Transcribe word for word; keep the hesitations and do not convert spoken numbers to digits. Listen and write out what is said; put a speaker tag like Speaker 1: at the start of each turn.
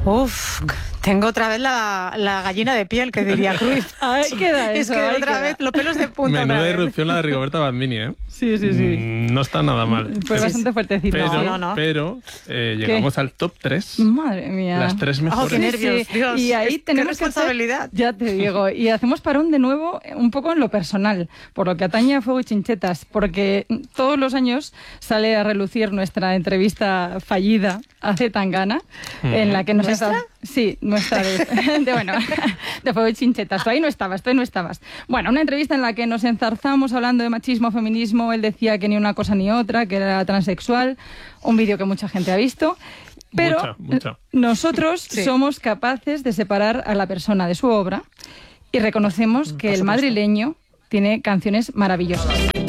Speaker 1: Uf, tengo otra vez la, la gallina de piel, que diría Cruz.
Speaker 2: Ahí queda eso.
Speaker 1: Es que
Speaker 2: ahí
Speaker 1: otra
Speaker 2: queda.
Speaker 1: vez los pelos de punta.
Speaker 3: Menuda irrupción la de Rigoberta Bandini, ¿eh?
Speaker 2: Sí, sí, sí.
Speaker 3: Mm, no está nada mal.
Speaker 2: Fue bastante fuertecito.
Speaker 3: Pero,
Speaker 1: No, no, no.
Speaker 3: pero eh, llegamos al top tres.
Speaker 2: Madre mía.
Speaker 3: Las tres mejores.
Speaker 1: Oh, qué nervios, Dios.
Speaker 2: Y ahí
Speaker 1: Es-
Speaker 2: tenemos
Speaker 1: qué responsabilidad.
Speaker 2: Que hacer, ya te digo, y hacemos parón de nuevo un poco en lo personal, por lo que atañe a Fuego y Chinchetas, porque todos los años sale a relucir nuestra entrevista fallida a Zetangana, mm. en la que nos
Speaker 1: ¿Nuestra?
Speaker 2: está... Sí, nuestra de, de, bueno, de Fuego y Chinchetas. Tú ahí no estabas, tú ahí no estabas. Bueno, una entrevista en la que nos enzarzamos hablando de machismo, feminismo, él decía que ni una cosa ni otra, que era transexual, un vídeo que mucha gente ha visto. Pero
Speaker 3: mucha, mucha.
Speaker 2: nosotros
Speaker 1: sí.
Speaker 2: somos capaces de separar a la persona de su obra y reconocemos que el madrileño tiene canciones maravillosas.